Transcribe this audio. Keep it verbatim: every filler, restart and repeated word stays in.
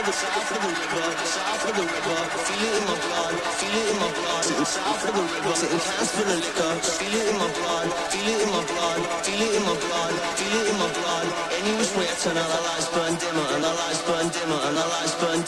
south of the river, south of the river. Feel it in my blood, feel it in my blood. Sitting south of the river, sitting cans full of liquor. Feel it in my blood, feel it in my blood, feel it in my blood, feel it in my blood. Any which way I turn out, the lights burn dimmer, and the lights burn dimmer, and the lights burn